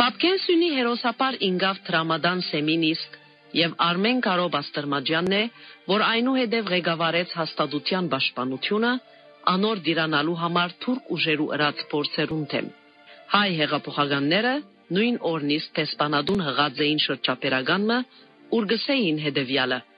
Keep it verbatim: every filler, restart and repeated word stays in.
Հապկենսյունի հերոսապար ինգավ Տրամադան Սեմինիսկ և Արմեն Կարո Բաստրմաջյանն է, որ այնուհետև ղեկավարեց հաստատության պաշտպանությունը, անոր դիրանալու համար թուրք ուժերու ըրած փորձերուն դեմ։ Հայ հեղափոխականները նույն օրն իսկ դեսպանատուն հղած էին շրջապերականը, ուր գսեին հետևյալը.